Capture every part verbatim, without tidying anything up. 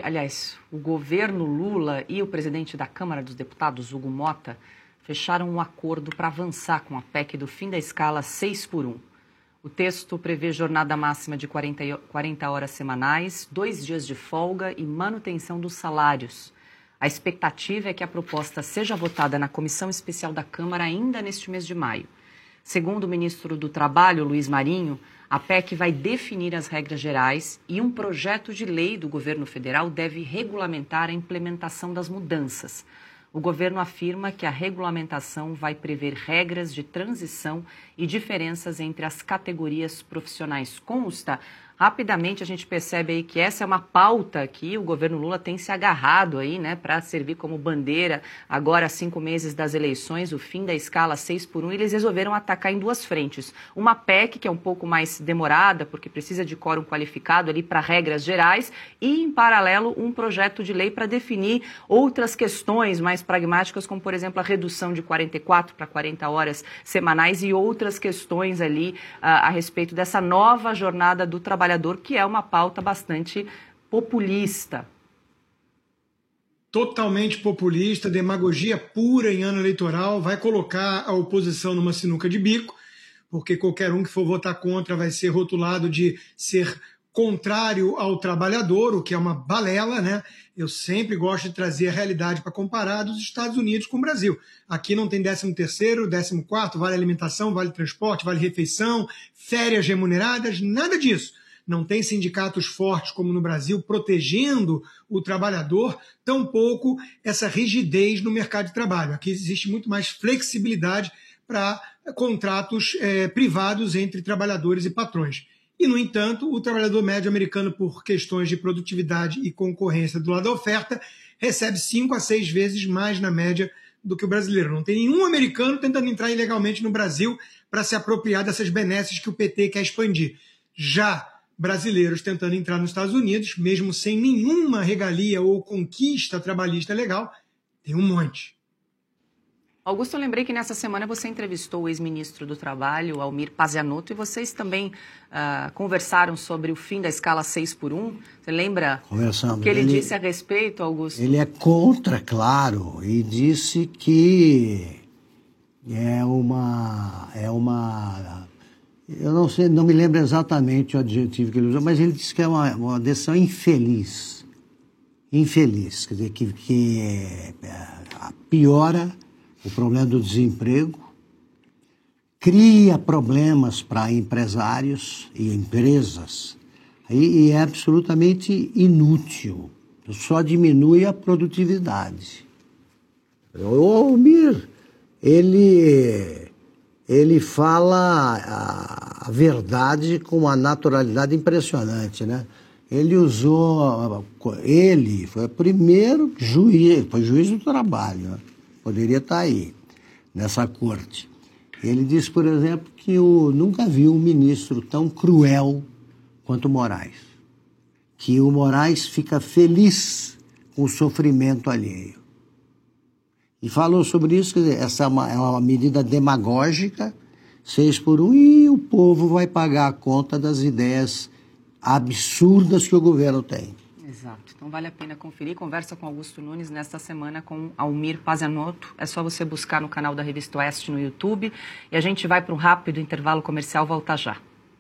aliás, o governo Lula e o presidente da Câmara dos Deputados, Hugo Motta, fecharam um acordo para avançar com a P E C do fim da escala seis por um. O texto prevê jornada máxima de quarenta horas semanais, dois dias de folga e manutenção dos salários. A expectativa é que a proposta seja votada na Comissão Especial da Câmara ainda neste mês de maio. Segundo o ministro do Trabalho, Luiz Marinho, a P E C vai definir as regras gerais e um projeto de lei do governo federal deve regulamentar a implementação das mudanças. O governo afirma que a regulamentação vai prever regras de transição e diferenças entre as categorias profissionais. Consta, rapidamente a gente percebe aí que essa é uma pauta que o governo Lula tem se agarrado aí, né, para servir como bandeira agora, cinco meses das eleições, o fim da escala seis por um, e eles resolveram atacar em duas frentes. Uma P E C, que é um pouco mais demorada, porque precisa de quórum qualificado ali para regras gerais, e, em paralelo, um projeto de lei para definir outras questões mais pragmáticas, como, por exemplo, a redução de quarenta e quatro para quarenta horas semanais e outras questões ali a, a respeito dessa nova jornada do trabalhador, que é uma pauta bastante populista. Totalmente populista, demagogia pura em ano eleitoral, vai colocar a oposição numa sinuca de bico, porque qualquer um que for votar contra vai ser rotulado de ser contrário ao trabalhador, o que é uma balela, né? Eu sempre gosto de trazer a realidade para comparar dos Estados Unidos com o Brasil. Aqui não tem décimo terceiro, décimo quarto, vale alimentação, vale transporte, vale refeição, férias remuneradas, nada disso. Não tem sindicatos fortes como no Brasil protegendo o trabalhador, tampouco essa rigidez no mercado de trabalho. Aqui existe muito mais flexibilidade para contratos é, privados entre trabalhadores e patrões. E, no entanto, o trabalhador médio americano, por questões de produtividade e concorrência do lado da oferta, recebe cinco a seis vezes mais na média do que o brasileiro. Não tem nenhum americano tentando entrar ilegalmente no Brasil para se apropriar dessas benesses que o P T quer expandir. Já brasileiros tentando entrar nos Estados Unidos, mesmo sem nenhuma regalia ou conquista trabalhista legal, tem um monte. Augusto, eu lembrei que nessa semana você entrevistou o ex-ministro do Trabalho, Almir Pazianotto, e vocês também uh, conversaram sobre o fim da escala seis por um. Você lembra o que ele, ele disse a respeito, Augusto? Ele é contra, claro, e disse que é uma... É uma eu não sei, não me lembro exatamente o adjetivo que ele usou, mas ele disse que é uma, uma decisão infeliz. Infeliz, quer dizer, que, que é, piora o problema do desemprego, cria problemas para empresários e empresas, e, e é absolutamente inútil, só diminui a produtividade. O Almir, ele, ele fala a, a verdade com uma naturalidade impressionante, né? Ele usou, ele foi o primeiro juiz, foi juiz do trabalho, né? Poderia estar aí, nessa corte. Ele disse, por exemplo, que o, nunca viu um ministro tão cruel quanto o Moraes. Que o Moraes fica feliz com o sofrimento alheio. E falou sobre isso, quer dizer, essa é uma, é uma medida demagógica, seis por um, e o povo vai pagar a conta das ideias absurdas que o governo tem. Exato. Então vale a pena conferir. Conversa com Augusto Nunes nesta semana com Almir Pazianotto. É só você buscar no canal da Revista Oeste no YouTube. E a gente vai para um rápido intervalo comercial. Volta já.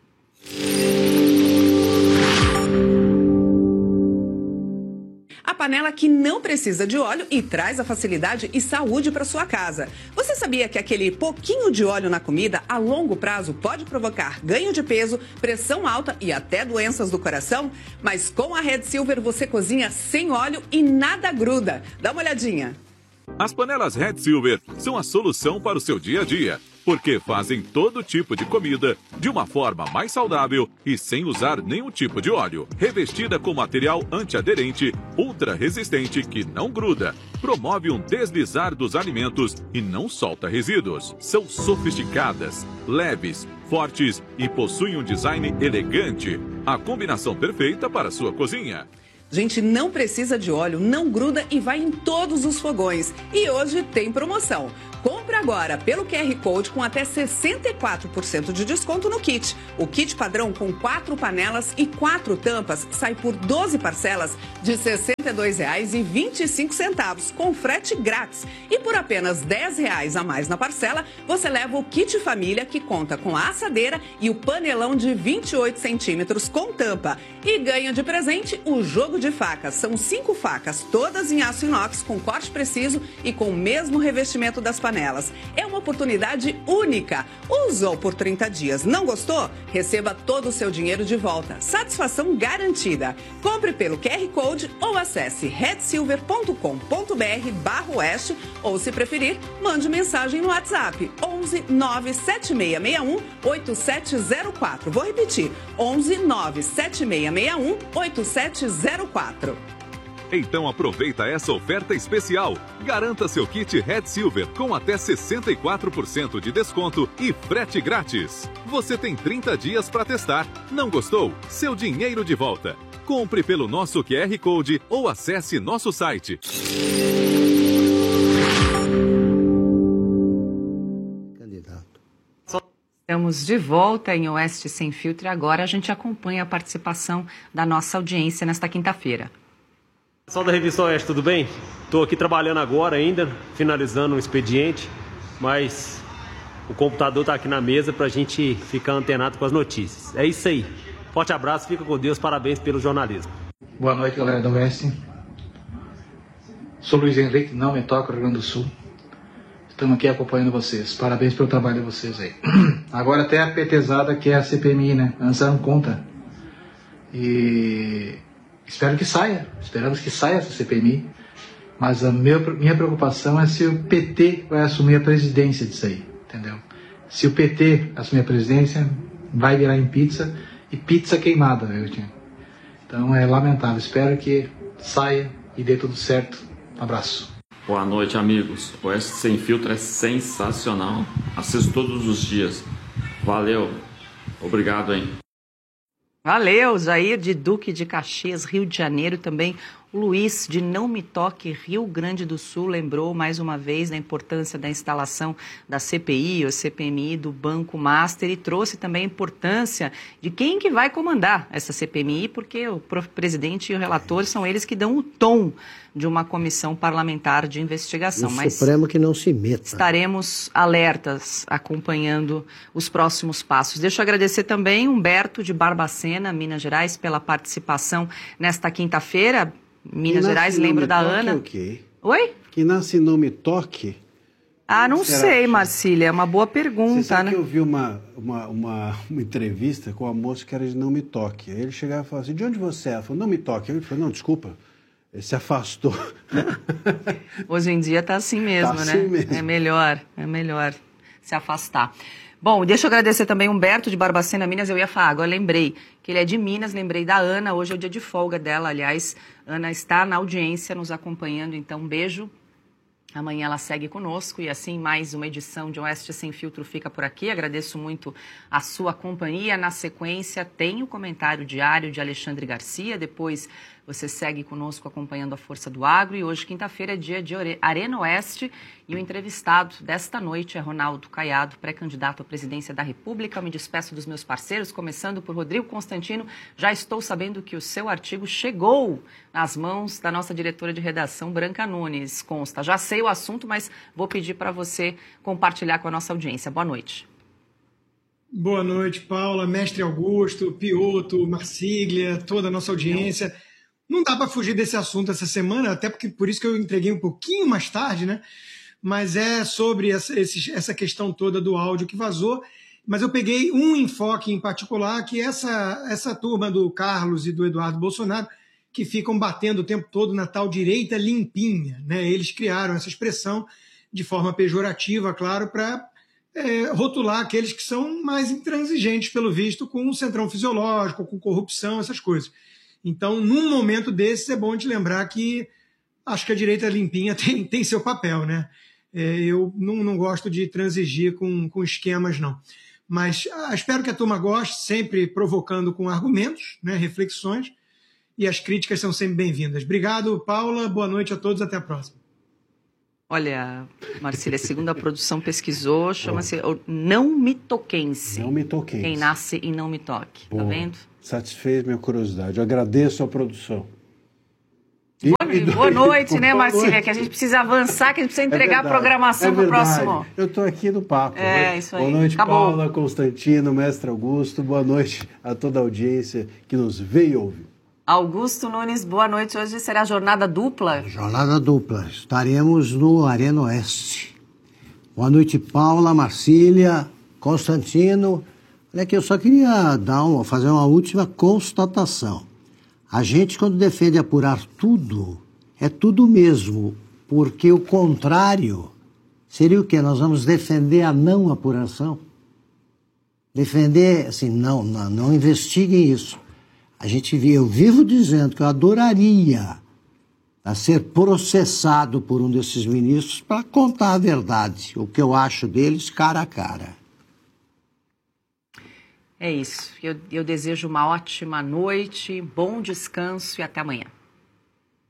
A panela que não precisa de óleo e traz a facilidade e saúde para sua casa. Você sabia que aquele pouquinho de óleo na comida, a longo prazo, pode provocar ganho de peso, pressão alta e até doenças do coração? Mas com a Red Silver você cozinha sem óleo e nada gruda. Dá uma olhadinha. As panelas Red Silver são a solução para o seu dia a dia, porque fazem todo tipo de comida de uma forma mais saudável e sem usar nenhum tipo de óleo. Revestida com material antiaderente, ultra resistente que não gruda, promove um deslizar dos alimentos e não solta resíduos. São sofisticadas, leves, fortes e possuem um design elegante. A combinação perfeita para a sua cozinha. Gente, não precisa de óleo, não gruda e vai em todos os fogões. E hoje tem promoção. Compre agora pelo Q R Code com até sessenta e quatro por cento de desconto no kit. O kit padrão com quatro panelas e quatro tampas sai por doze parcelas de sessenta e dois reais e vinte e cinco centavos, com frete grátis. E por apenas dez reais a mais na parcela, você leva o kit família, que conta com a assadeira e o panelão de vinte e oito centímetros com tampa. E ganha de presente o jogo de facas. São cinco facas, todas em aço inox, com corte preciso e com o mesmo revestimento das panelas. É uma oportunidade única. Usou por trinta dias, não gostou? Receba todo o seu dinheiro de volta. Satisfação garantida. Compre pelo Q R Code ou acesse red silver ponto com ponto b r barra oeste ou, se preferir, mande mensagem no WhatsApp onze nove sete seis seis um oito sete zero quatro. Vou repetir, onze nove sete seis seis um oito sete zero quatro. Então aproveita essa oferta especial. Garanta seu kit Red Silver com até sessenta e quatro por cento de desconto e frete grátis. Você tem trinta dias para testar. Não gostou? Seu dinheiro de volta. Compre pelo nosso Q R Code ou acesse nosso site. Candidato. Estamos de volta em Oeste Sem Filtro e agora a gente acompanha a participação da nossa audiência nesta quinta-feira. Pessoal da Revista Oeste, tudo bem? Estou aqui trabalhando agora ainda, finalizando um expediente, mas o computador está aqui na mesa para a gente ficar antenado com as notícias. É isso aí. Forte abraço, fica com Deus, parabéns pelo jornalismo. Boa noite, galera da Oeste. Sou Luiz Henrique, não me toca, Rio Grande do Sul. Estamos aqui acompanhando vocês. Parabéns pelo trabalho de vocês aí. Agora até a petezada que é a C P M I, né? Antes não conta. E... espero que saia, esperamos que saia essa C P M I, mas a meu, minha preocupação é se o P T vai assumir a presidência disso aí, entendeu? Se o P T assumir a presidência, vai virar em pizza, e pizza queimada, viu, tio? Então é lamentável, espero que saia e dê tudo certo. Um abraço. Boa noite, amigos. O Oeste Sem Filtro é sensacional, assisto todos os dias. Valeu, obrigado, hein? Valeu, Jair de Duque de Caxias, Rio de Janeiro, também o Luiz de Não Me Toque, Rio Grande do Sul, lembrou mais uma vez da importância da instalação da C P I, ou C P M I, do Banco Master, e trouxe também a importância de quem que vai comandar essa C P M I, porque o presidente e o relator são eles que dão o tom de uma comissão parlamentar de investigação. O Mas Supremo que não se meta. Estaremos alertas, acompanhando os próximos passos. Deixa eu agradecer também Humberto de Barbacena, Minas Gerais, pela participação nesta quinta-feira. Minas Gerais, lembro da Ana. É o quê? Oi? Que nasce não me toque? Ah, não Será sei, que... Marcília, é uma boa pergunta, Você sabe né? que eu vi uma, uma, uma, uma entrevista com a moça que era de Não Me Toque. Aí ele chegava e falava assim, de onde você é? Ela falou, não me toque. Ele falou, não, desculpa. Ele se afastou. Hoje em dia tá assim mesmo, Tá né? assim mesmo. É melhor, é melhor se afastar. Bom, deixa eu agradecer também Humberto de Barbacena, Minas. Eu ia falar, agora lembrei que ele é de Minas, lembrei da Ana. Hoje é o dia de folga dela, aliás. Ana está na audiência, nos acompanhando, então um beijo. Amanhã ela segue conosco e assim mais uma edição de Oeste Sem Filtro fica por aqui. Agradeço muito a sua companhia. Na sequência tem o comentário diário de Alexandre Garcia. Depois você segue conosco acompanhando a Força do Agro. E hoje, quinta-feira, é dia de Arena Oeste. E o entrevistado desta noite é Ronaldo Caiado, pré-candidato à presidência da República. Eu me despeço dos meus parceiros, começando por Rodrigo Constantino. Já estou sabendo que o seu artigo chegou nas mãos da nossa diretora de redação, Branca Nunes. Consta, já sei o assunto, mas vou pedir para você compartilhar com a nossa audiência. Boa noite. Boa noite, Paula, Mestre Augusto, Pioto, Marcília, toda a nossa audiência. Não dá para fugir desse assunto essa semana, até porque por isso que eu entreguei um pouquinho mais tarde, né? Mas é sobre essa, esse, essa questão toda do áudio que vazou. Mas eu peguei um enfoque em particular, que é essa, essa turma do Carlos e do Eduardo Bolsonaro, que ficam batendo o tempo todo na tal direita limpinha, né? Eles criaram essa expressão de forma pejorativa, claro, para é, rotular aqueles que são mais intransigentes, pelo visto, com o centrão fisiológico, com corrupção, essas coisas. Então, num momento desses, é bom te lembrar que acho que a direita limpinha tem, tem seu papel, né? É, eu não, não gosto de transigir com, com esquemas, não. Mas ah, espero que a turma goste, sempre provocando com argumentos, né, reflexões. e as críticas são sempre bem-vindas. Obrigado, Paula. Boa noite a todos. Até a próxima. Olha, Marcília, segundo a produção pesquisou, chama-se não mitoquense. Não mitoquense. Quem nasce e não me toque. Boa. Tá vendo? Satisfez minha curiosidade. Eu agradeço a produção. E, boa, e boa noite, né, Marcília? Que a gente precisa avançar, que a gente precisa entregar é a programação é para o próximo. Eu estou aqui no papo. É, né? isso aí. Boa noite, Acabou. Paula, Constantino, Mestre Augusto. Boa noite a toda a audiência que nos vê e ouve. Augusto Nunes, boa noite. Hoje será jornada dupla. Jornada dupla. Estaremos no Arena Oeste. Boa noite, Paula, Marcília, Constantino. Olha aqui, eu só queria dar uma, fazer uma última constatação. A gente, quando defende apurar tudo, é tudo mesmo, porque o contrário seria o quê? Nós vamos defender a não apuração? Defender, assim, não, não, não investiguem isso. A gente, eu vivo dizendo que eu adoraria a ser processado por um desses ministros para contar a verdade, o que eu acho deles cara a cara. É isso. Eu, eu desejo uma ótima noite, bom descanso e até amanhã.